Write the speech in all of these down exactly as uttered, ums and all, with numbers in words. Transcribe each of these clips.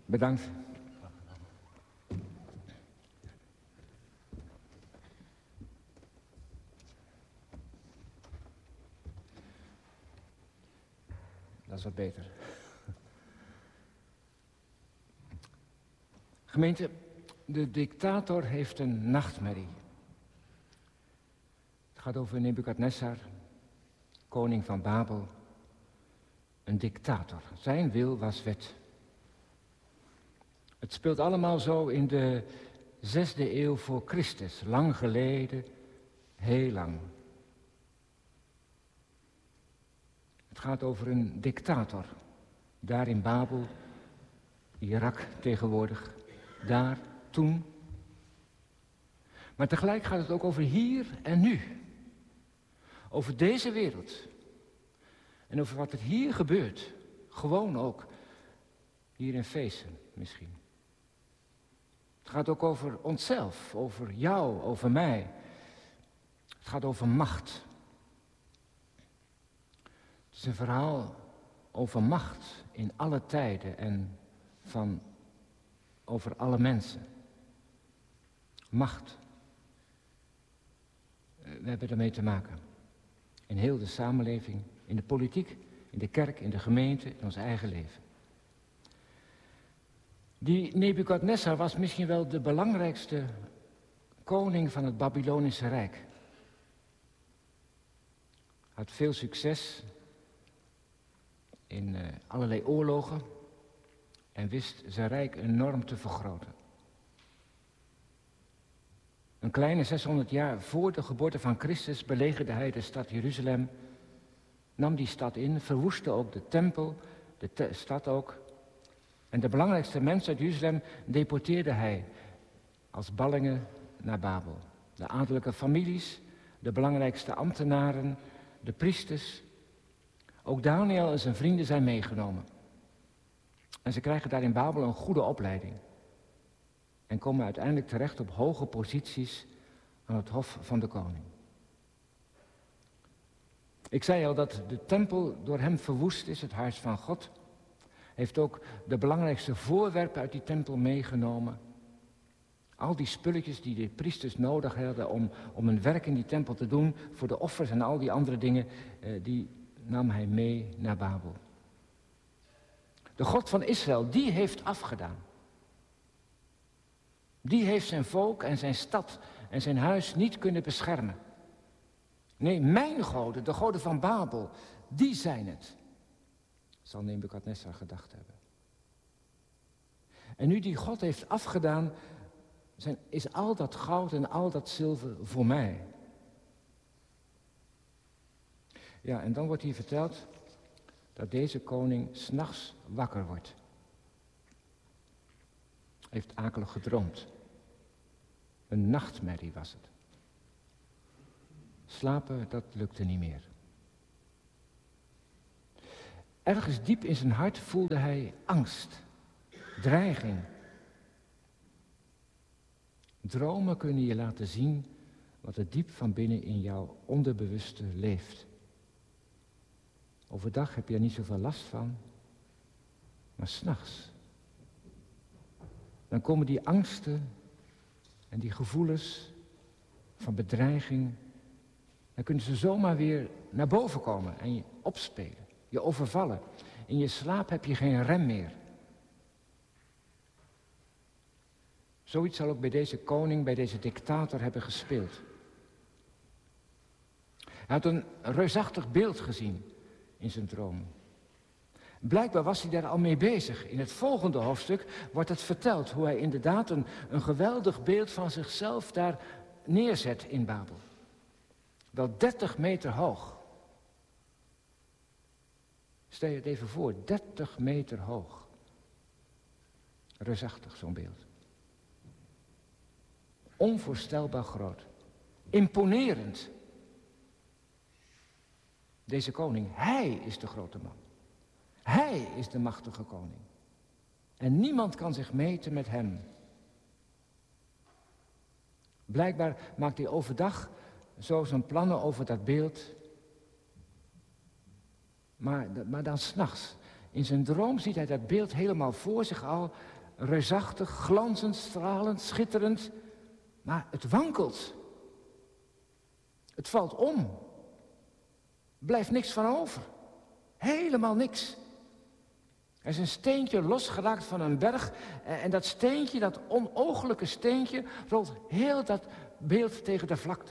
Bedankt. Dat is wat beter. Gemeente, de dictator heeft een nachtmerrie. Het gaat over Nebukadnessar, koning van Babel. Een dictator. Zijn wil was wet. Het speelt allemaal zo in de zesde eeuw voor Christus. Lang geleden, heel lang. Het gaat over een dictator. Daar in Babel, Irak tegenwoordig. Daar, toen. Maar tegelijk gaat het ook over hier en nu. Over deze wereld. En over wat er hier gebeurt. Gewoon ook. Hier in Feesten misschien. Het gaat ook over onszelf, over jou, over mij. Het gaat over macht. Het is een verhaal over macht in alle tijden en van over alle mensen. Macht. We hebben ermee te maken. In heel de samenleving, in de politiek, in de kerk, in de gemeente, in ons eigen leven. Die Nebukadnessar was misschien wel de belangrijkste koning van het Babylonische Rijk. Had veel succes in uh, allerlei oorlogen en wist zijn rijk enorm te vergroten. Een kleine zeshonderd jaar voor de geboorte van Christus belegerde hij de stad Jeruzalem, nam die stad in, verwoestte ook de tempel, de te- stad ook. En de belangrijkste mensen uit Jeruzalem deporteerde hij als ballingen naar Babel. De adellijke families, de belangrijkste ambtenaren, de priesters. Ook Daniel en zijn vrienden zijn meegenomen. En ze krijgen daar in Babel een goede opleiding. En komen uiteindelijk terecht op hoge posities aan het hof van de koning. Ik zei al dat de tempel door hem verwoest is, het huis van God. Hij heeft ook de belangrijkste voorwerpen uit die tempel meegenomen. Al die spulletjes die de priesters nodig hadden om, om een werk in die tempel te doen, voor de offers en al die andere dingen, eh, die nam hij mee naar Babel. De God van Israël, die heeft afgedaan. Die heeft zijn volk en zijn stad en zijn huis niet kunnen beschermen. Nee, mijn goden, de goden van Babel, die zijn het, zal Nebukadnessar gedacht hebben. En nu die God heeft afgedaan, zijn, is al dat goud en al dat zilver voor mij. Ja, en dan wordt hier verteld dat deze koning 's nachts wakker wordt. Heeft akelig gedroomd. Een nachtmerrie was het. Slapen, dat lukte niet meer. Ergens diep in zijn hart voelde hij angst, dreiging. Dromen kunnen je laten zien wat er diep van binnen in jouw onderbewuste leeft. Overdag heb je er niet zoveel last van, maar 's nachts. Dan komen die angsten en die gevoelens van bedreiging, dan kunnen ze zomaar weer naar boven komen en je opspelen, je overvallen. In je slaap heb je geen rem meer. Zoiets zal ook bij deze koning, bij deze dictator hebben gespeeld. Hij had een reusachtig beeld gezien in zijn droom. Blijkbaar was hij daar al mee bezig. In het volgende hoofdstuk wordt het verteld hoe hij inderdaad een, een geweldig beeld van zichzelf daar neerzet in Babel. Wel dertig meter hoog. Stel je het even voor, dertig meter hoog. Reusachtig zo'n beeld. Onvoorstelbaar groot. Imponerend. Deze koning, hij is de grote man. Hij is de machtige koning. En niemand kan zich meten met hem. Blijkbaar maakt hij overdag zo zijn plannen over dat beeld. Maar, maar dan 's nachts. In zijn droom ziet hij dat beeld helemaal voor zich al. reusachtig, glanzend, stralend, schitterend. Maar het wankelt. Het valt om. Er blijft niks van over. Helemaal niks. Er is een steentje losgeraakt van een berg. En dat steentje, dat onooglijke steentje, rolt heel dat beeld tegen de vlakte.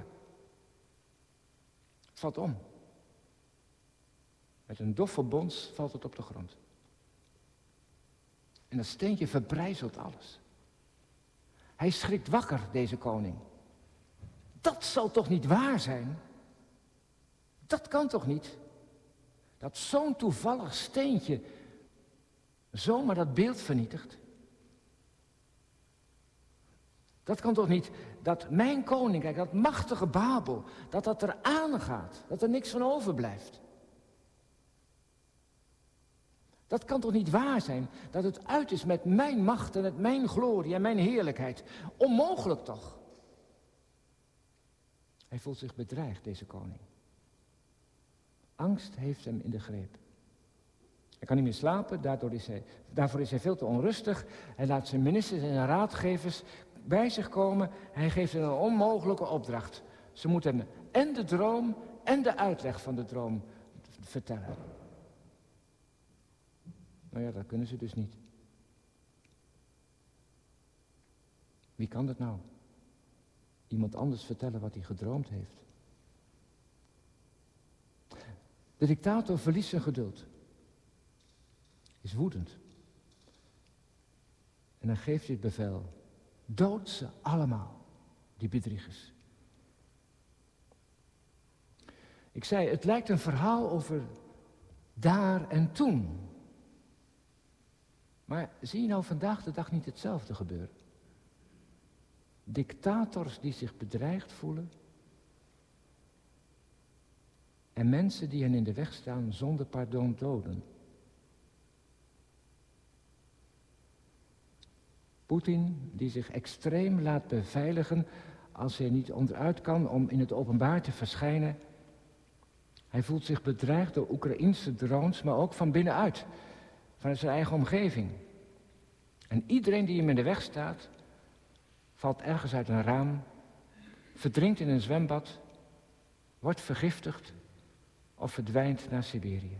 Het valt om. Met een doffe bons valt het op de grond. En dat steentje verbrijzelt alles. Hij schrikt wakker, deze koning. Dat zal toch niet waar zijn? Dat kan toch niet? Dat zo'n toevallig steentje zomaar dat beeld vernietigt? Dat kan toch niet, dat mijn koninkrijk, dat machtige Babel, dat dat eraan gaat, dat er niks van overblijft? Dat kan toch niet waar zijn, dat het uit is met mijn macht en met mijn glorie en mijn heerlijkheid? Onmogelijk toch? Hij voelt zich bedreigd, deze koning. Angst heeft hem in de greep. Hij kan niet meer slapen, daardoor is hij, daarvoor is hij veel te onrustig. Hij laat zijn ministers en raadgevers bij zich komen. Hij geeft hen een onmogelijke opdracht. Ze moeten en de droom en de uitleg van de droom vertellen. Nou ja, dat kunnen ze dus niet. Wie kan dat nou? Iemand anders vertellen wat hij gedroomd heeft. De dictator verliest zijn geduld. Is woedend. En dan geeft hij het bevel. Dood ze allemaal, die bedriegers. Ik zei, het lijkt een verhaal over daar en toen. Maar zie je nou vandaag de dag niet hetzelfde gebeuren? Dictators die zich bedreigd voelen. En mensen die hen in de weg staan zonder pardon doden. Poetin die zich extreem laat beveiligen als hij niet onderuit kan om in het openbaar te verschijnen. Hij voelt zich bedreigd door Oekraïnse drones, maar ook van binnenuit, vanuit zijn eigen omgeving. En iedereen die hem in de weg staat, valt ergens uit een raam, verdrinkt in een zwembad, wordt vergiftigd of verdwijnt naar Siberië.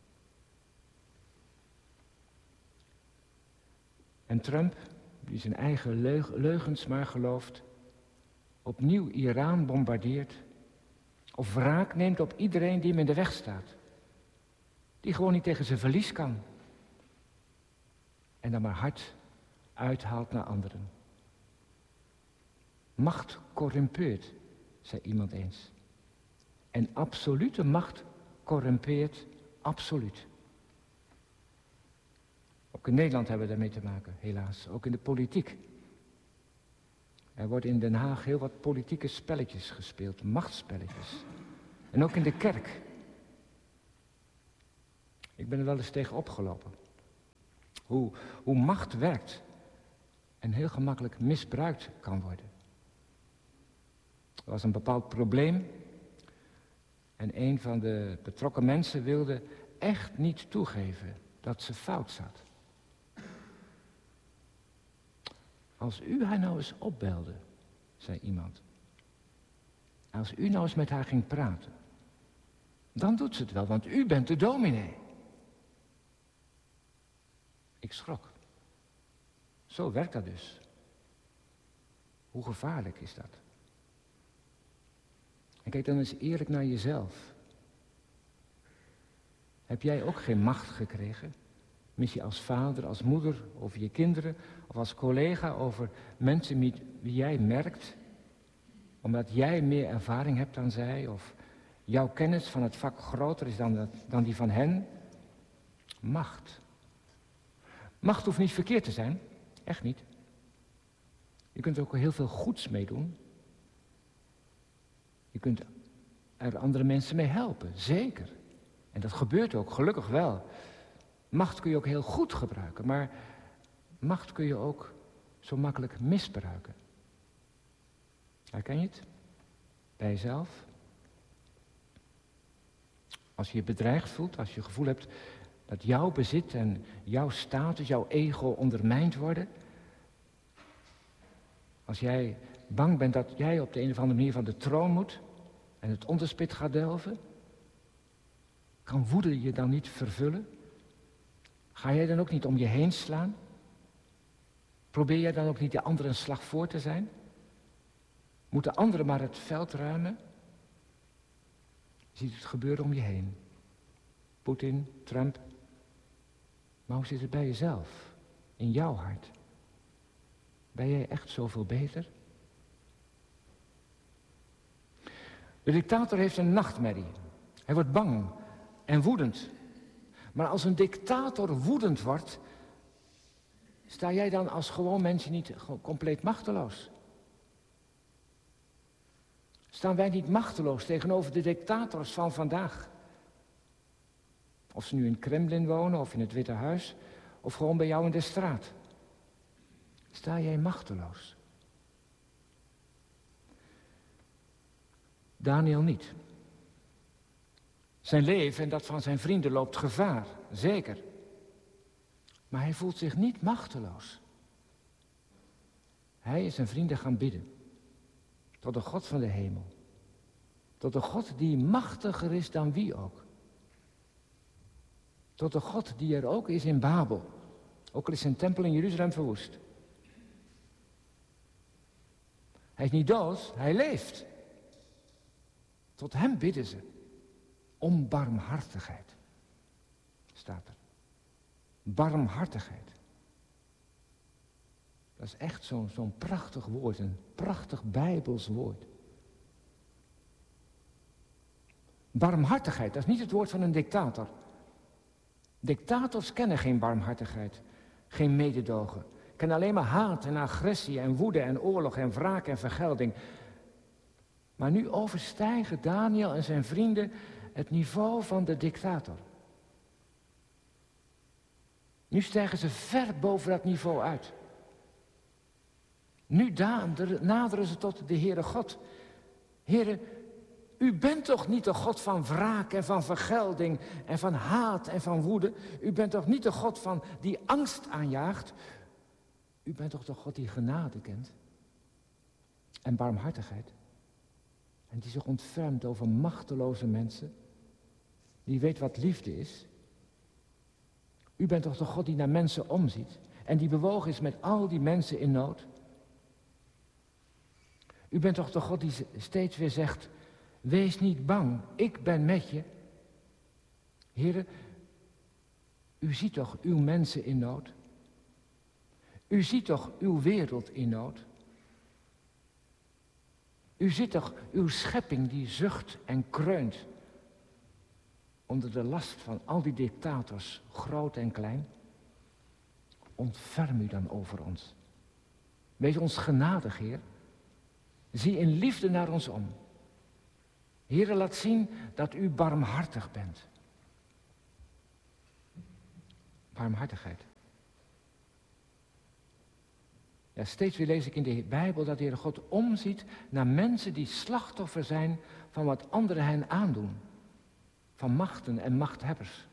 En Trump, die zijn eigen leug- leugens maar gelooft, opnieuw Iran bombardeert of wraak neemt op iedereen die hem in de weg staat. Die gewoon niet tegen zijn verlies kan. En dan maar hard uithaalt naar anderen. Macht corrumpeert, zei iemand eens. En absolute macht corrumpeert absoluut. Ook in Nederland hebben we daarmee te maken, helaas. Ook in de politiek. Er wordt in Den Haag heel wat politieke spelletjes gespeeld, machtsspelletjes. En ook in de kerk. Ik ben er wel eens tegen opgelopen. Hoe, hoe macht werkt en heel gemakkelijk misbruikt kan worden. Er was een bepaald probleem en een van de betrokken mensen wilde echt niet toegeven dat ze fout zat. Als u haar nou eens opbelde, zei iemand. Als u nou eens met haar ging praten, dan doet ze het wel, want u bent de dominee. Ik schrok. Zo werkt dat dus. Hoe gevaarlijk is dat? En kijk dan eens eerlijk naar jezelf. Heb jij ook geen macht gekregen? Misschien als vader, als moeder, over je kinderen, of als collega over mensen wie jij merkt, omdat jij meer ervaring hebt dan zij, of jouw kennis van het vak groter is dan, dat, dan die van hen? Macht. Macht hoeft niet verkeerd te zijn, echt niet. Je kunt er ook heel veel goeds mee doen. Je kunt er andere mensen mee helpen, zeker. En dat gebeurt ook, gelukkig wel. Macht kun je ook heel goed gebruiken, maar macht kun je ook zo makkelijk misbruiken. Herken je het? Bij jezelf? Als je je bedreigd voelt, als je het gevoel hebt Dat jouw bezit en jouw status, jouw ego ondermijnd worden. Als jij bang bent dat jij op de een of andere manier van de troon moet en het onderspit gaat delven, kan woede je dan niet vervullen? Ga jij dan ook niet om je heen slaan? Probeer jij dan ook niet de anderen een slag voor te zijn? Moeten anderen maar het veld ruimen? Je ziet het gebeuren om je heen. Poetin, Trump. Maar hoe zit het bij jezelf? In jouw hart? Ben jij echt zoveel beter? De dictator heeft een nachtmerrie. Hij wordt bang en woedend. Maar als een dictator woedend wordt, sta jij dan als gewoon mens niet compleet machteloos? Staan wij niet machteloos tegenover de dictators van vandaag? Of ze nu in het Kremlin wonen of in het Witte Huis, of gewoon bij jou in de straat. Sta jij machteloos? Daniel niet. Zijn leven en dat van zijn vrienden loopt gevaar, zeker. Maar hij voelt zich niet machteloos. Hij is zijn vrienden gaan bidden. Tot de God van de hemel. Tot de God die machtiger is dan wie ook. Tot de God die er ook is in Babel. Ook al is zijn tempel in Jeruzalem verwoest. Hij is niet dood, hij leeft. Tot hem bidden ze. Om barmhartigheid. Staat er. Barmhartigheid. Dat is echt zo'n zo'n prachtig woord, een prachtig Bijbels woord. Barmhartigheid, dat is niet het woord van een dictator. Dictators kennen geen barmhartigheid, geen mededogen. Kennen alleen maar haat en agressie en woede en oorlog en wraak en vergelding. Maar nu overstijgen Daniel en zijn vrienden het niveau van de dictator. Nu stijgen ze ver boven dat niveau uit. Nu naderen ze tot de Heere God. Heere, u bent toch niet de God van wraak en van vergelding en van haat en van woede? U bent toch niet de God van die angst aanjaagt? U bent toch de God die genade kent? En barmhartigheid? En die zich ontfermt over machteloze mensen? Die weet wat liefde is? U bent toch de God die naar mensen omziet en die bewogen is met al die mensen in nood? U bent toch de God die steeds weer zegt, wees niet bang, ik ben met je. Heere, u ziet toch uw mensen in nood? U ziet toch uw wereld in nood? U ziet toch uw schepping die zucht en kreunt onder de last van al die dictators, groot en klein? Ontferm u dan over ons. Wees ons genadig, Heer. Zie in liefde naar ons om. Heere, laat zien dat u barmhartig bent. Barmhartigheid. Ja, steeds weer lees ik in de Bijbel dat de Heere God omziet naar mensen die slachtoffer zijn van wat anderen hen aandoen. Van machten en machthebbers.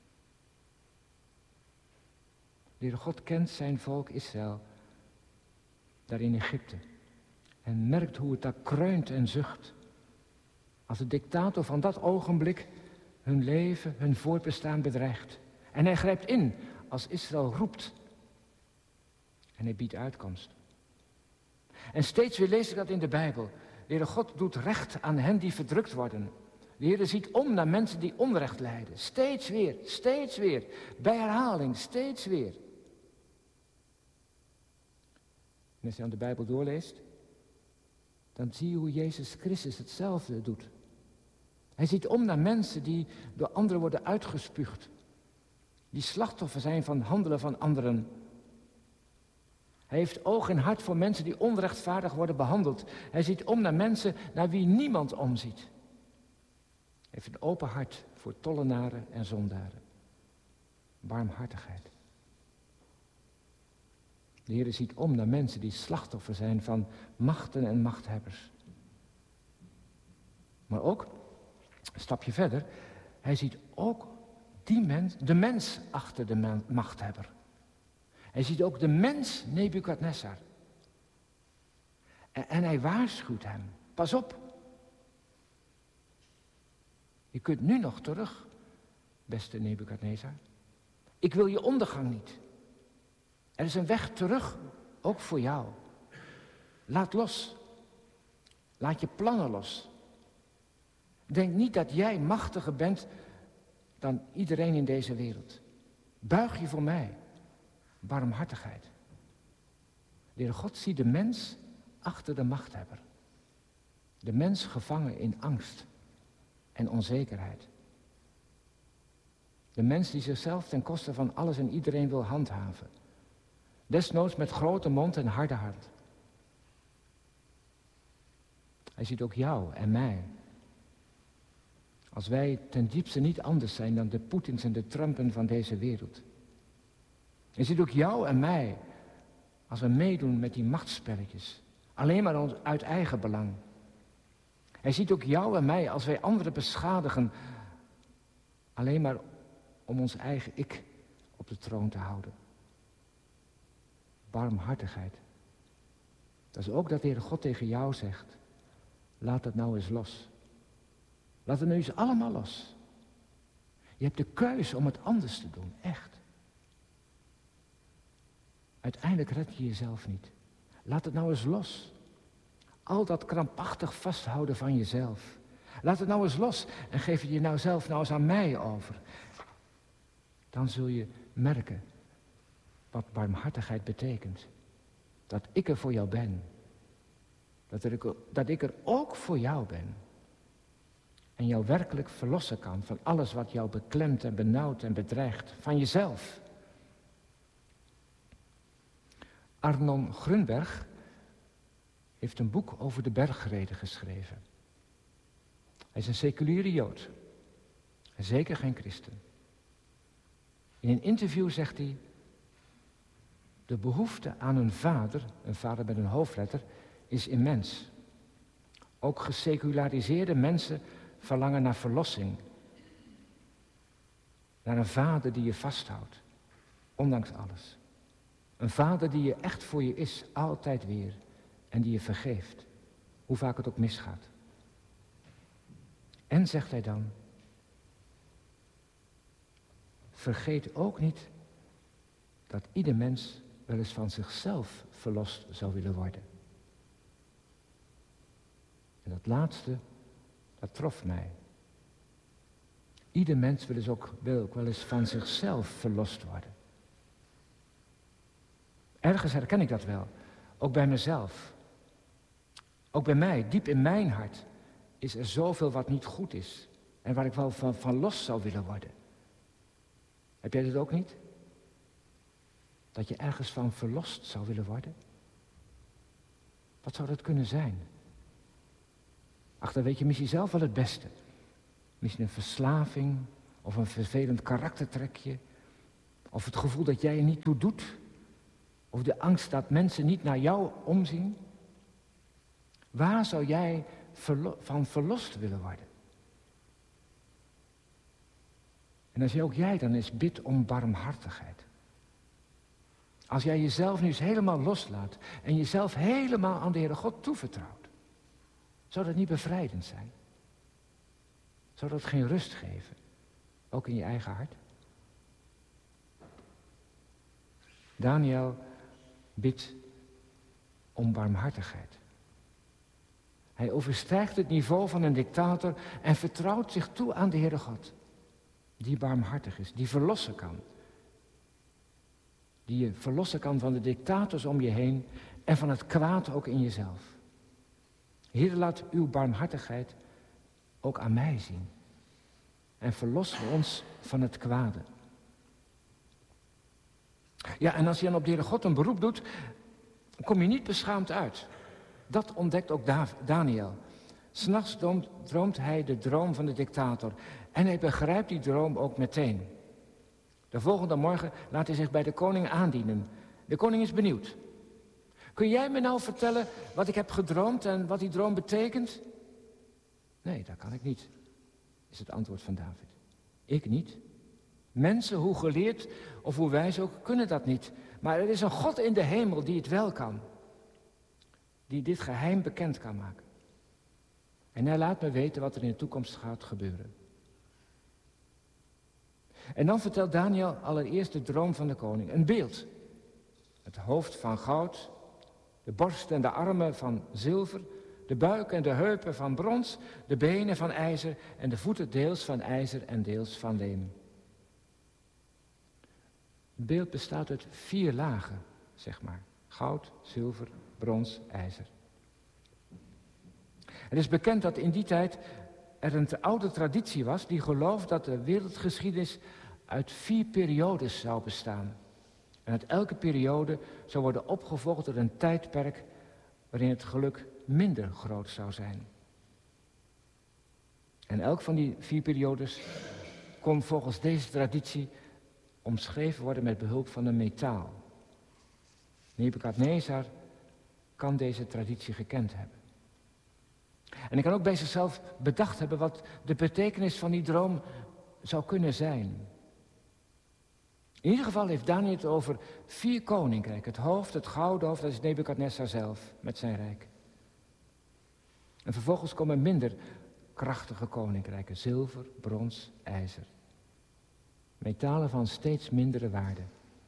De Heere God kent zijn volk Israël, daar in Egypte. En merkt hoe het daar kreunt en zucht. Als de dictator van dat ogenblik hun leven, hun voortbestaan bedreigt. En hij grijpt in als Israël roept. En hij biedt uitkomst. En steeds weer lees ik dat in de Bijbel. De Heere God doet recht aan hen die verdrukt worden. De Heere ziet om naar mensen die onrecht lijden. Steeds weer, steeds weer. Bij herhaling, steeds weer. En als je aan de Bijbel doorleest, dan zie je hoe Jezus Christus hetzelfde doet. Hij ziet om naar mensen die door anderen worden uitgespuugd. Die slachtoffer zijn van handelen van anderen. Hij heeft oog en hart voor mensen die onrechtvaardig worden behandeld. Hij ziet om naar mensen naar wie niemand omziet. Hij heeft een open hart voor tollenaren en zondaren. Barmhartigheid. De Heer ziet om naar mensen die slachtoffer zijn van machten en machthebbers. Maar ook, een stapje verder, hij ziet ook Die mens, de mens achter de man, machthebber. Hij ziet ook de mens Nebukadnezar. En, en hij waarschuwt hem. Pas op. Je kunt nu nog terug, beste Nebukadnezar. Ik wil je ondergang niet. Er is een weg terug, ook voor jou. Laat los. Laat je plannen los. Denk niet dat jij machtiger bent dan iedereen in deze wereld. Buig je voor mij. Barmhartigheid. De Heere God ziet de mens achter de machthebber. De mens gevangen in angst en onzekerheid. De mens die zichzelf ten koste van alles en iedereen wil handhaven. Desnoods met grote mond en harde hart. Hij ziet ook jou en mij. Als wij ten diepste niet anders zijn dan de Poetins en de Trumpen van deze wereld. Hij ziet ook jou en mij als we meedoen met die machtsspelletjes. Alleen maar uit eigen belang. Hij ziet ook jou en mij als wij anderen beschadigen. Alleen maar om ons eigen ik op de troon te houden. Barmhartigheid. Dat is ook dat de Heere God tegen jou zegt. Laat het nou eens los. Laat het nu eens allemaal los. Je hebt de keus om het anders te doen, echt. Uiteindelijk red je jezelf niet. Laat het nou eens los. Al dat krampachtig vasthouden van jezelf. Laat het nou eens los en geef je je nou zelf nou eens aan mij over. Dan zul je merken wat barmhartigheid betekent. Dat ik er voor jou ben. Dat, er, dat ik er ook voor jou ben. En jou werkelijk verlossen kan van alles wat jou beklemt en benauwt en bedreigt. Van jezelf. Arnon Grunberg heeft een boek over de bergreden geschreven. Hij is een seculiere Jood. En zeker geen christen. In een interview zegt hij: de behoefte aan een vader, een vader met een hoofdletter, is immens. Ook geseculariseerde mensen verlangen naar verlossing. Naar een vader die je vasthoudt, ondanks alles. Een vader die je echt voor je is, altijd weer. En die je vergeeft, hoe vaak het ook misgaat. En zegt hij dan: vergeet ook niet dat ieder mens wel eens van zichzelf verlost zou willen worden. En dat laatste, dat trof mij. Ieder mens wil, eens ook, wil ook wel eens van zichzelf verlost worden. Ergens herken ik dat wel, ook bij mezelf. Ook bij mij, diep in mijn hart, is er zoveel wat niet goed is. En waar ik wel van, van los zou willen worden. Heb jij dat ook niet? Dat je ergens van verlost zou willen worden? Wat zou dat kunnen zijn? Ach, dan weet je misschien zelf wel het beste. Misschien een verslaving, of een vervelend karaktertrekje. Of het gevoel dat jij er niet toe doet. Of de angst dat mensen niet naar jou omzien. Waar zou jij verlo- van verlost willen worden? En als je ook jij dan eens bidt om barmhartigheid. Als jij jezelf nu eens helemaal loslaat en jezelf helemaal aan de Heere God toevertrouwt. Zou dat niet bevrijdend zijn? Zou dat geen rust geven? Ook in je eigen hart? Daniel bidt om barmhartigheid. Hij overstijgt het niveau van een dictator en vertrouwt zich toe aan de Heere God. Die barmhartig is, die verlossen kan. Die je verlossen kan van de dictators om je heen en van het kwaad ook in jezelf. Heer, laat uw barmhartigheid ook aan mij zien. En verlos ons van het kwade. Ja, en als je dan op de Heere God een beroep doet, kom je niet beschaamd uit. Dat ontdekt ook Daniel. 'S Nachts droomt, droomt hij de droom van de dictator. En hij begrijpt die droom ook meteen. De volgende morgen laat hij zich bij de koning aandienen. De koning is benieuwd. Kun jij me nou vertellen wat ik heb gedroomd en wat die droom betekent? Nee, dat kan ik niet, is het antwoord van David. Ik niet? Mensen, hoe geleerd of hoe wijs ook, kunnen dat niet. Maar er is een God in de hemel die het wel kan. Die dit geheim bekend kan maken. En hij laat me weten wat er in de toekomst gaat gebeuren. En dan vertelt Daniel allereerst de droom van de koning. Een beeld. Het hoofd van goud, de borst en de armen van zilver, de buik en de heupen van brons, de benen van ijzer en de voeten deels van ijzer en deels van leem. Het beeld bestaat uit vier lagen, zeg maar. Goud, zilver, brons, ijzer. Het is bekend dat in die tijd er een oude traditie was die geloofde dat de wereldgeschiedenis uit vier periodes zou bestaan. En uit elke periode zou worden opgevolgd door een tijdperk waarin het geluk minder groot zou zijn. En elk van die vier periodes kon volgens deze traditie omschreven worden met behulp van een metaal. Nebukadnezar kan deze traditie gekend hebben. En ik kan ook bij zichzelf bedacht hebben wat de betekenis van die droom zou kunnen zijn. In ieder geval heeft Daniel het over vier koninkrijken. Het hoofd, het gouden hoofd, dat is Nebukadnezar zelf met zijn rijk. En vervolgens komen minder krachtige koninkrijken. Zilver, brons, ijzer. Metalen van steeds mindere waarde.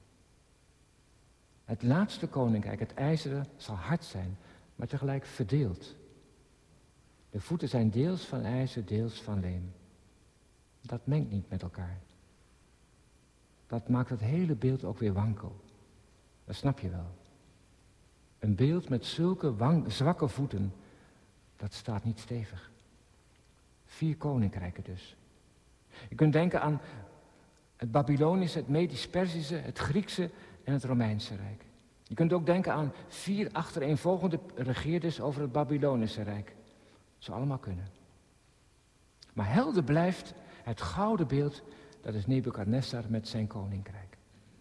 Het laatste koninkrijk, het ijzeren, zal hard zijn, maar tegelijk verdeeld. De voeten zijn deels van ijzer, deels van leem. Dat mengt niet met elkaar. Dat maakt het hele beeld ook weer wankel. Dat snap je wel. Een beeld met zulke wang, zwakke voeten, dat staat niet stevig. Vier koninkrijken dus. Je kunt denken aan het Babylonische, het Medisch-Persische, het Griekse en het Romeinse Rijk. Je kunt ook denken aan vier achtereenvolgende regeerders over het Babylonische Rijk. Dat zou allemaal kunnen. Maar helder blijft het gouden beeld, dat is Nebukadnezar met zijn koninkrijk.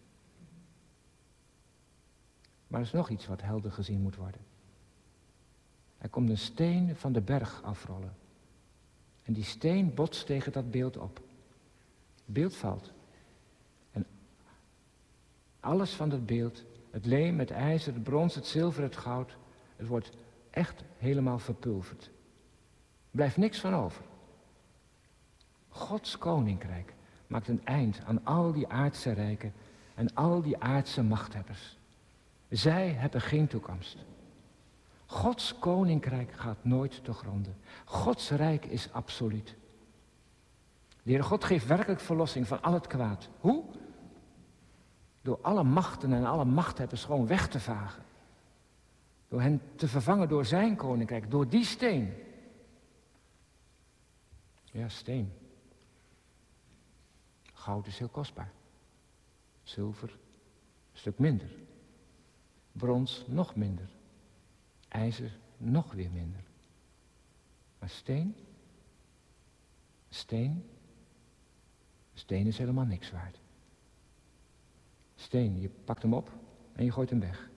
Maar er is nog iets wat helder gezien moet worden. Er komt een steen van de berg afrollen. En die steen botst tegen dat beeld op. Het beeld valt. En alles van dat beeld, het leem, het ijzer, het brons, het zilver, het goud, het wordt echt helemaal verpulverd. Er blijft niks van over. Gods koninkrijk maakt een eind aan al die aardse rijken en al die aardse machthebbers. Zij hebben geen toekomst. Gods koninkrijk gaat nooit te gronden. Gods rijk is absoluut. De Heere God geeft werkelijk verlossing van al het kwaad. Hoe? Door alle machten en alle machthebbers gewoon weg te vagen. Door hen te vervangen door zijn koninkrijk, door die steen. Ja, steen. Goud is heel kostbaar. Zilver een stuk minder. Brons nog minder. IJzer nog weer minder. Maar steen? Steen? Steen is helemaal niks waard. Steen, je pakt hem op en je gooit hem weg.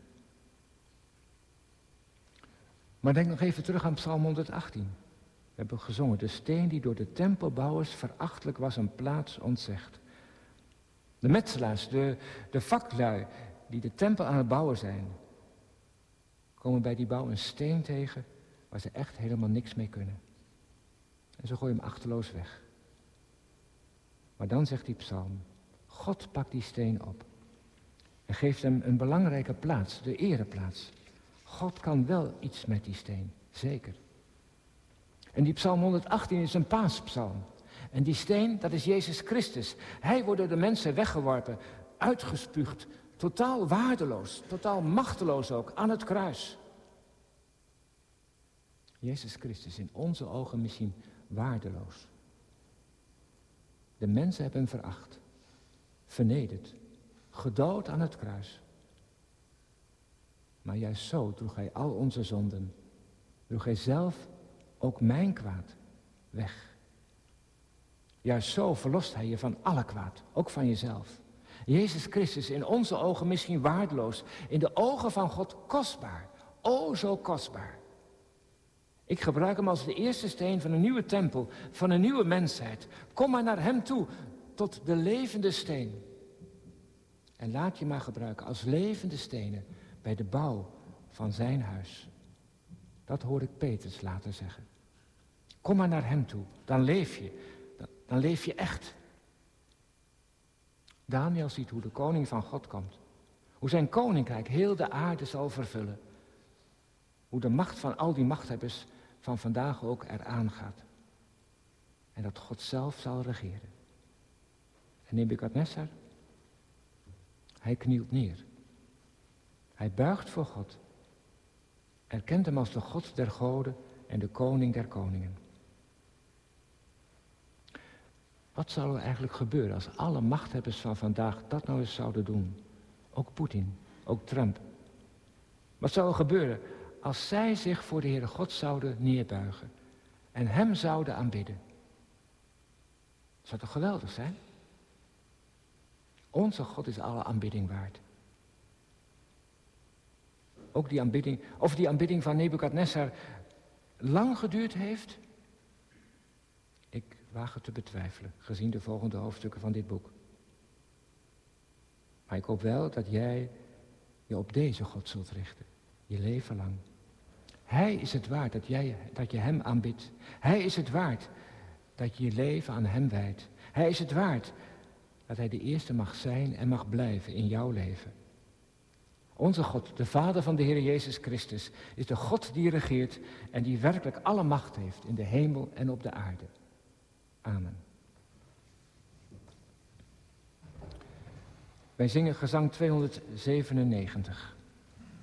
Maar denk nog even terug aan Psalm honderdachttien. We hebben gezongen, de steen die door de tempelbouwers verachtelijk was een plaats ontzegd. De metselaars, de, de vaklui die de tempel aan het bouwen zijn, komen bij die bouw een steen tegen waar ze echt helemaal niks mee kunnen. En ze gooien hem achterloos weg. Maar dan zegt die psalm, God pakt die steen op en geeft hem een belangrijke plaats, de ereplaats. God kan wel iets met die steen, zeker. En die psalm honderdachttien is een paaspsalm. En die steen, dat is Jezus Christus. Hij wordt door de mensen weggeworpen, uitgespuugd, totaal waardeloos, totaal machteloos ook, aan het kruis. Jezus Christus, in onze ogen misschien waardeloos. De mensen hebben hem veracht, vernederd, gedood aan het kruis. Maar juist zo droeg hij al onze zonden, droeg hij zelf ook mijn kwaad weg. Juist zo verlost hij je van alle kwaad, ook van jezelf. Jezus Christus, in onze ogen misschien waardeloos, in de ogen van God kostbaar, o zo kostbaar. Ik gebruik hem als de eerste steen van een nieuwe tempel, van een nieuwe mensheid. Kom maar naar hem toe, tot de levende steen. En laat je maar gebruiken als levende stenen bij de bouw van zijn huis. Dat hoor ik Petrus later zeggen. Kom maar naar hem toe, dan leef je. Dan, dan leef je echt. Daniel ziet hoe de koning van God komt. Hoe zijn koninkrijk heel de aarde zal vervullen. Hoe de macht van al die machthebbers van vandaag ook eraan gaat. En dat God zelf zal regeren. En Nebukadnezar, hij knielt neer. Hij buigt voor God. Erkent hem als de God der goden en de koning der koningen. Wat zou er eigenlijk gebeuren als alle machthebbers van vandaag dat nou eens zouden doen? Ook Poetin, ook Trump. Wat zou er gebeuren als zij zich voor de Heere God zouden neerbuigen en hem zouden aanbidden? Dat zou toch geweldig zijn? Onze God is alle aanbidding waard. Ook die aanbidding, of die aanbidding van Nebukadnezar lang geduurd heeft? Ik waag het te betwijfelen, gezien de volgende hoofdstukken van dit boek. Maar ik hoop wel dat jij je op deze God zult richten, je leven lang. Hij is het waard dat, jij, dat je hem aanbidt. Hij is het waard dat je je leven aan hem wijdt. Hij is het waard dat hij de eerste mag zijn en mag blijven in jouw leven. Onze God, de Vader van de Heer Jezus Christus, is de God die regeert en die werkelijk alle macht heeft in de hemel en op de aarde. Amen. Wij zingen gezang tweehonderdzevenennegentig.